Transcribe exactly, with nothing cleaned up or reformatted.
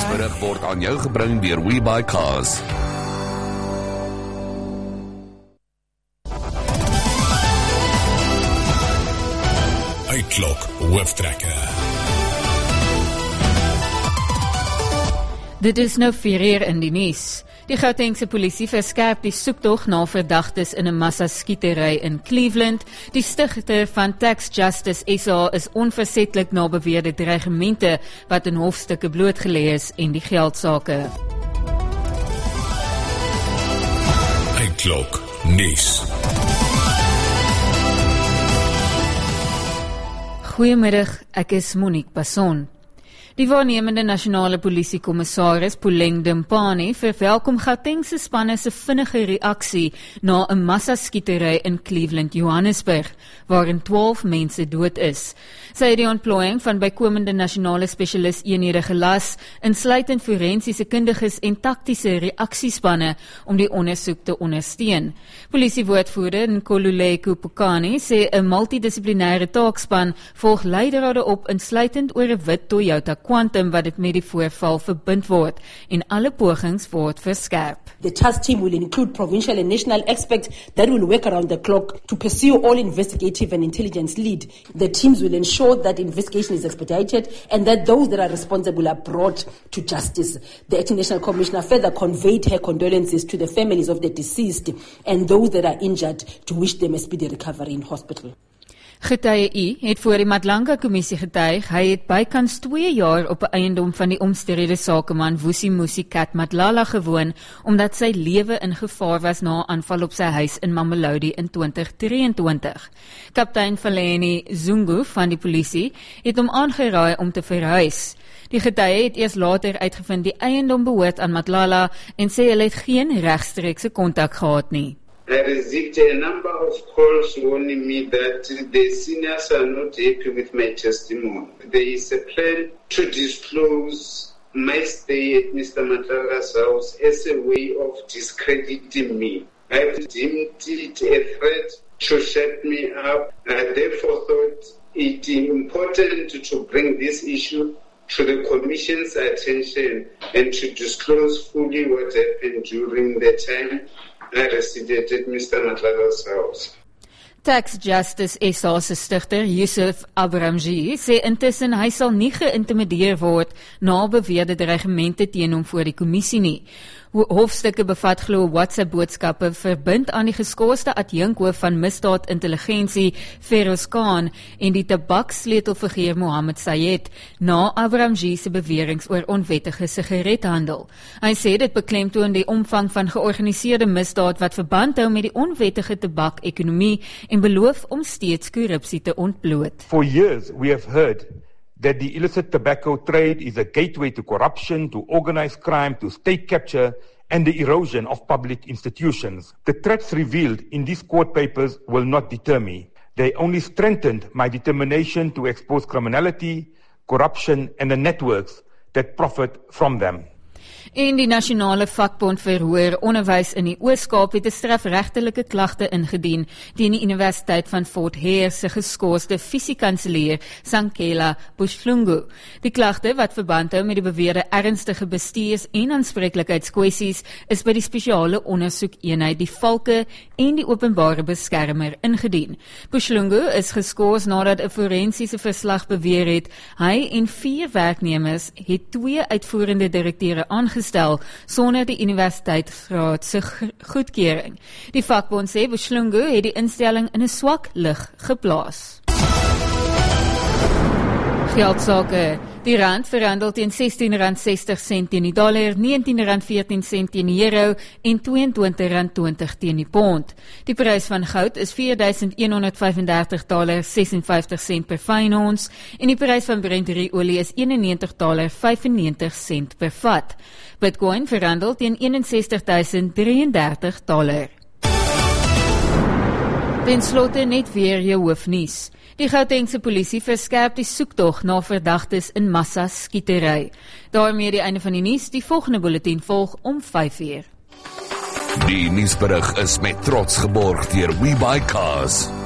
nuusberig word aan jou gebring deur WeBuyCars. Uitklok hooftrekker. Dit is nou vier uur in die nuus. Die Gautengse polisie verskerp die soektog na verdagtes in 'n massaskietery in Cleveland. Die stigter van Tax Justice S A is onversetlik na beweerde dreigemente wat in hofstukke blootgelê is en die geldsaake. Uitklok nuus. Goeiemiddag, ek is Monique Basson. Die waarnemende nasionale polisiekommissaris Puleng Dimpane verwelkom Gautengse spanne se vinnige reaksie na 'n massaskietery in Cleveland, Johannesburg, waarin twaalf mense dood is. Sy het die ontplooiing van bykomende nasionale spesialis eenhede gelas, insluitend forensiese kundiges en taktiese reaksiespanne om die ondersoek te ondersteun. Polisiewoordvoerder Nkoluleko Pukani sê 'n multidissiplinêre taakspan volg leidrade op insluitend oor 'n wit Toyota Quantum wat dit met die voorval verbind word en alle pogings word verskerp. The task team will include provincial and national experts that will work around the clock to pursue all investigative and intelligence lead. The teams will ensure that investigation is expedited and that those that are responsible are brought to justice. The Acting National Commissioner further conveyed her condolences to the families of the deceased and those that are injured to wish them a speedy recovery in hospital. Getuie I het voor die Madlanga-kommissie getuig, hy het bykans twee jaar op 'n eiendom van die omstrede sakeman Vusimusi Kat Madlala gewoon, omdat sy lewe in gevaar was na 'n aanval op sy huis in Mamelodi in twintig drieëntwintig. Kaptein Valeni Zungu van die polisie het hom aangeraai om te verhuis. Die getuie het eers later uitgevind die eiendom behoort aan Madlala en sê hulle het geen regstreekse kontak gehad nie. I received a number of calls warning me that the seniors are not happy with my testimony. There is a plan to disclose my stay at Mister Madlala's house as a way of discrediting me. I have deemed it a threat to shut me up. I therefore thought it important to bring this issue to the Commission's attention and to disclose fully what happened during the time I resided at Mister Madlala's house. Tax Justice S A se stigter Yusuf Abramji sê intussen hy sal nie geïntimideer word na beweerde dreigemente teen hom voor die kommissie nie. Hofstukke bevat glo WhatsApp-boodskappe verbind aan die geskoorste adjunkhoof van misdaadintelligensie Feroz Khan en die tabaksleutelfiguur Mohammed Sayed na Abramji se beweringe oor onwettige sigarethandel. Hy sê dit beklemtoon die omvang van georganiseerde misdaad wat verband hou met die onwettige tabak-ekonomie en beloof om steeds korrupsie te ontbloot. For years we have heard that the illicit tobacco trade is a gateway to corruption, to organized crime, to state capture, and the erosion of public institutions. The threats revealed in these court papers will not deter me. They only strengthened my determination to expose criminality, corruption, and the networks that profit from them. En die Nasionale Vakbond vir Hoër Onderwys in die Oos-Kaap het 'n strafregtelike klagte ingedien teen die Universiteit van Fort Hare se geskoorste fisiekanselier Sankela Bushflungu. Die klagte, wat verband hou met die beweerde ernstige bestuurs- en aanspreeklikheidskwessies, is by die spesiale ondersoekeenheid die Valke en die Openbare Beskermer ingedien. Bushflungu is geskoors nadat 'n forensiese verslag beweer het hy en vier werknemers het twee uitvoerende direkteure aangestel sonder die universiteitsraad se goedkeuring. Die vakbond sê Bushflungu het die instelling in 'n swak lig geplaas. Geldsaake. Die rand verhandel teen sestien rand sestig sent teen die dollar, negentien rand veertien sent teen die euro en tweeëntwintig rand twintig teen die pond. Die prys van goud is vier duisend honderd vyfendertig dollar sesenvyftig sent per fyn ons en die prys van Brent-olie is eenennegentig dollar vyfennegentig sent per vat. Bitcoin verhandel teen eenensestig duisend drieëndertig dollar. Ten slotte net weer jou hoofnuus. Die Gautengse polisie verskerp die soektog na verdagtes in massaskietery. Daarmee die einde van die nuus. Die volgende bulletin volg om vyf uur. Die nuusberig is met trots geborg deur WeBuyCars.